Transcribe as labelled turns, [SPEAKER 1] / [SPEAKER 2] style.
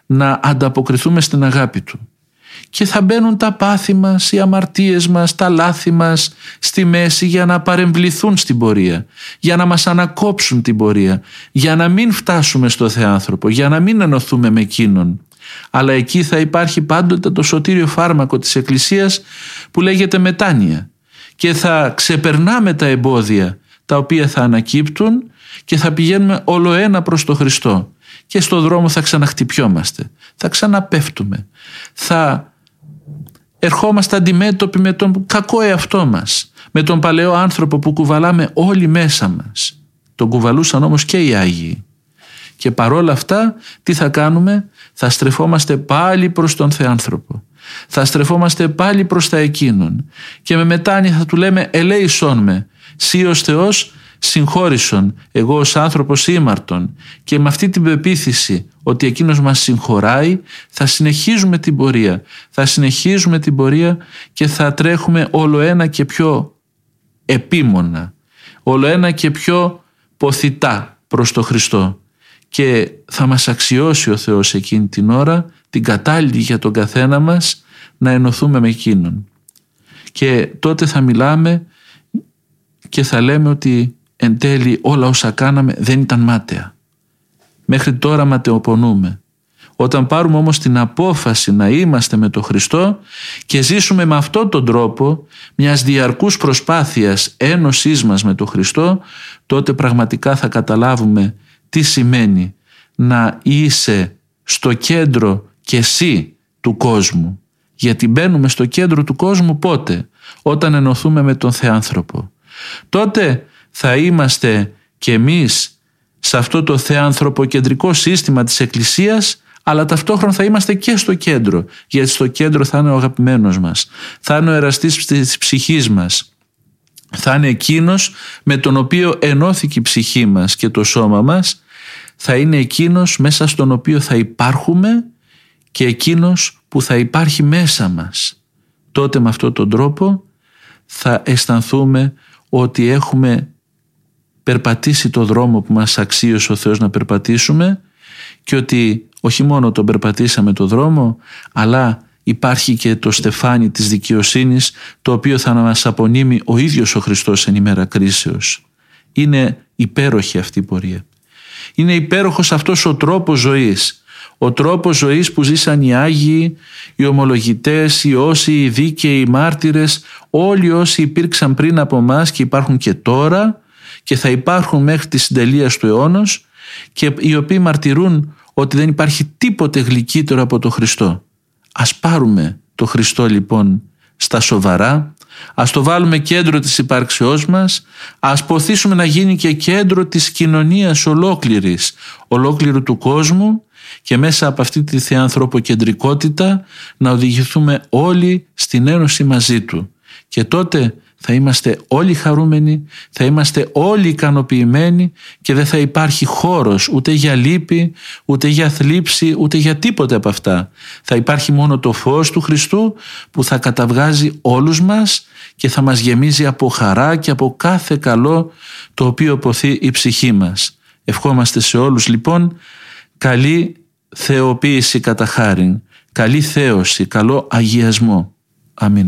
[SPEAKER 1] να ανταποκριθούμε στην αγάπη Του. Και θα μπαίνουν τα πάθη μας, οι αμαρτίες μας, τα λάθη μας στη μέση για να παρεμβληθούν στην πορεία, για να μας ανακόψουν την πορεία, για να μην φτάσουμε στο Θεάνθρωπο, για να μην ενωθούμε με Εκείνον. Αλλά εκεί θα υπάρχει πάντοτε το σωτήριο φάρμακο της Εκκλησίας που λέγεται μετάνοια και θα ξεπερνάμε τα εμπόδια τα οποία θα ανακύπτουν και θα πηγαίνουμε όλο ένα προς το Χριστό και στο δρόμο θα ξαναχτυπιόμαστε, θα ξαναπέφτουμε, θα ερχόμαστε αντιμέτωποι με τον κακό εαυτό μας, με τον παλαιό άνθρωπο που κουβαλάμε όλοι μέσα μας. Τον κουβαλούσαν όμως και οι Άγιοι. Και παρόλα αυτά τι θα κάνουμε? Θα στρεφόμαστε πάλι προς τον Θεάνθρωπο. Θα στρεφόμαστε πάλι προς τα Εκείνον. Και με μετάνοια θα Του λέμε ελέησόν με, Συ ως Θεός συγχώρησον, εγώ ως άνθρωπος ήμαρτον. Και με αυτή την πεποίθηση ότι Εκείνος μας συγχωράει θα συνεχίζουμε την πορεία. Θα συνεχίζουμε την πορεία και θα τρέχουμε όλο ένα και πιο επίμονα, όλο ένα και πιο ποθητά προς το Χριστό. Και θα μας αξιώσει ο Θεός εκείνη την ώρα, την κατάλληλη για τον καθένα μας, να ενωθούμε με Εκείνον. Και τότε θα μιλάμε και θα λέμε ότι εν τέλει όλα όσα κάναμε δεν ήταν μάταια. Μέχρι τώρα ματαιοπονούμε. Όταν πάρουμε όμως την απόφαση να είμαστε με τον Χριστό και ζήσουμε με αυτόν τον τρόπο μιας διαρκούς προσπάθειας ένωσής μας με τον Χριστό, τότε πραγματικά θα καταλάβουμε τι σημαίνει να είσαι στο κέντρο και εσύ του κόσμου. Γιατί μπαίνουμε στο κέντρο του κόσμου πότε? Όταν ενωθούμε με τον Θεάνθρωπο. Τότε θα είμαστε κι εμείς σε αυτό το θεανθρωποκεντρικό σύστημα της Εκκλησίας, αλλά ταυτόχρονα θα είμαστε και στο κέντρο, γιατί στο κέντρο θα είναι ο αγαπημένος μας, θα είναι ο εραστής της ψυχής μας, θα είναι εκείνος με τον οποίο ενώθηκε η ψυχή μας και το σώμα μας, θα είναι εκείνος μέσα στον οποίο θα υπάρχουμε και εκείνος που θα υπάρχει μέσα μας. Τότε με αυτόν τον τρόπο θα αισθανθούμε ότι έχουμε περπατήσει το δρόμο που μας αξίωσε ο Θεός να περπατήσουμε και ότι όχι μόνο τον περπατήσαμε το δρόμο, αλλά υπάρχει και το στεφάνι της δικαιοσύνης, το οποίο θα μας απονείμει ο ίδιος ο Χριστός εν ημέρα κρίσεως. Είναι υπέροχη αυτή η πορεία. Είναι υπέροχος αυτός ο τρόπος ζωής. Ο τρόπος ζωής που ζήσαν οι Άγιοι, οι ομολογητές, οι όσοι, οι δίκαιοι, οι μάρτυρες, όλοι όσοι υπήρξαν πριν από μας και υπάρχουν και τώρα και θα υπάρχουν μέχρι τη συντελεία του αιώνος και οι οποίοι μαρτυρούν ότι δεν υπάρχει τίποτε γλυκύτερο από το Χριστό. Ας πάρουμε το Χριστό λοιπόν στα σοβαρά, ας το βάλουμε κέντρο της υπάρξεώς μας, ας ποθήσουμε να γίνει και κέντρο της κοινωνίας ολόκληρης, ολόκληρου του κόσμου και μέσα από αυτή τη θεανθρωποκεντρικότητα να οδηγηθούμε όλοι στην ένωση μαζί Του. Και τότε θα είμαστε όλοι χαρούμενοι, θα είμαστε όλοι ικανοποιημένοι και δεν θα υπάρχει χώρος ούτε για λύπη, ούτε για θλίψη, ούτε για τίποτε από αυτά. Θα υπάρχει μόνο το φως του Χριστού που θα καταβγάζει όλους μας και θα μας γεμίζει από χαρά και από κάθε καλό το οποίο ποθεί η ψυχή μας. Ευχόμαστε σε όλους λοιπόν καλή θεοποίηση κατά χάριν, καλή θέωση, καλό αγιασμό. Αμήν.